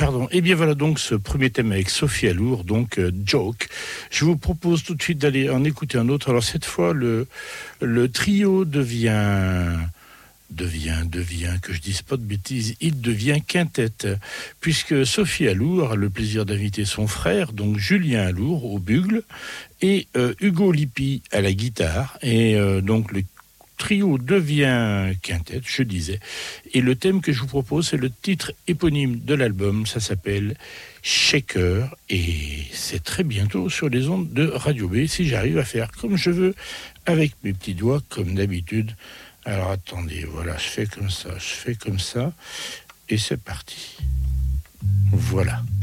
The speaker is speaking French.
pardon. Eh bien voilà donc ce premier thème avec Sophie Allour, donc Joke. Je vous propose tout de suite d'aller en écouter un autre. Alors cette fois, le trio devient, que je dise pas de bêtises, il devient quintette, puisque Sophie Allour a le plaisir d'inviter son frère, donc Julien Allour, au bugle, et Hugo Lippi à la guitare, et donc le trio devient quintette, je disais. Et le thème que je vous propose, c'est le titre éponyme de l'album, ça s'appelle Shaker, et c'est très bientôt sur les ondes de Radio B, si j'arrive à faire comme je veux, avec mes petits doigts, comme d'habitude. Alors attendez, voilà, je fais comme ça, et c'est parti. Voilà.